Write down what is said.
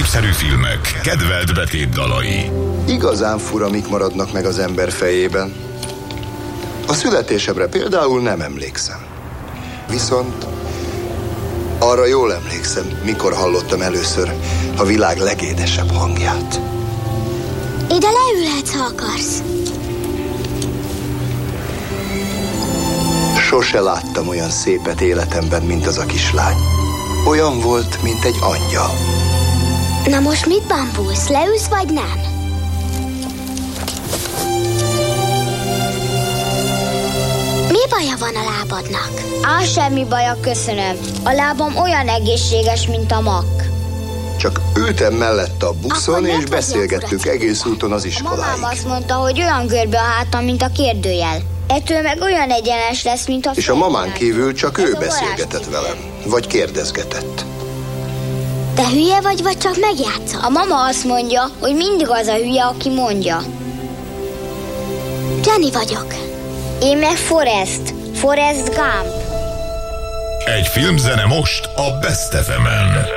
korszerű filmek, kedvelt betétdalai. Igazán fura, mik maradnak meg az ember fejében. A születésemre például nem emlékszem. Viszont arra jól emlékszem, mikor hallottam először a világ legédesebb hangját. Ide leülhetsz, ha akarsz. Sose láttam olyan szépet életemben, mint az a kislány. Olyan volt, mint egy angyal. Na most mit bambulsz? Leülsz vagy nem? Mi baja van a lábadnak? Semmi baja, köszönöm. A lábam olyan egészséges, mint a makk. Csak ültem mellette a buszon, és beszélgettük egész úton az A iskoláig. mamám azt mondta, hogy olyan görbe a hátam, mint a kérdőjel. Ettől meg olyan egyenes lesz, mint a És a mamán kívül csak Ez ő a beszélgetett velem, vagy kérdezgetett. Te hülye vagy csak megjátszol? A mama azt mondja, hogy mindig az a hülye, aki mondja. Jenny vagyok. Én meg Forrest Gump. Egy filmzene most a Best FM-en.